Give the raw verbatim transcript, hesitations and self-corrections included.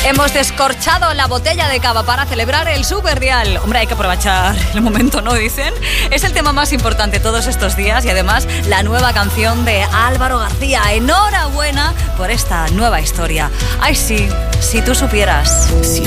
Hemos descorchado la botella de cava para celebrar el Superdial. Hombre, hay que aprovechar el momento, ¿no? Dicen. Es el tema más importante todos estos días y además la nueva canción de Álvaro García. Enhorabuena por esta nueva historia. Ay, sí, si tú supieras.